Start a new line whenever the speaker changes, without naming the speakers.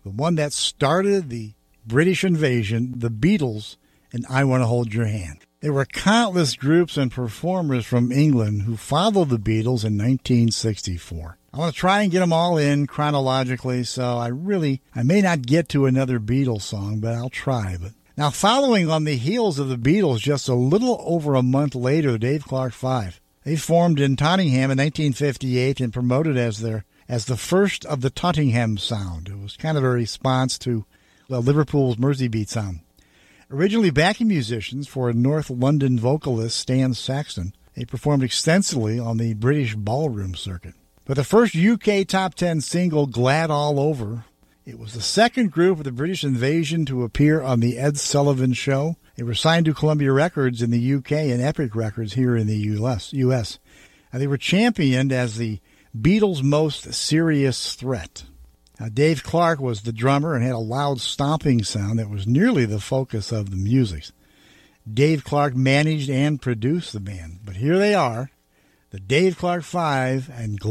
the one that started the British invasion, the Beatles, and I Want to Hold Your Hand. There were countless groups and performers from England who followed the Beatles in 1964. I want to try and get them all in chronologically, so I may not get to another Beatles song, but I'll try. But now, following on the heels of the Beatles, just a little over a month later, Dave Clark 5. They formed in Tottenham in 1958 and promoted as the first of the Tottenham sound. It was kind of a response to Liverpool's Merseybeat sound. Originally backing musicians for North London vocalist Stan Saxton, they performed extensively on the British ballroom circuit. But the first UK top 10 single, Glad All Over, it was the second group of the British invasion to appear on the Ed Sullivan Show. They were signed to Columbia Records in the UK and Epic Records here in the U.S. They were championed as the Beatles' most serious threat. Now, Dave Clark was the drummer and had a loud stomping sound that was nearly the focus of the music. Dave Clark managed and produced the band. But here they are, the Dave Clark 5 and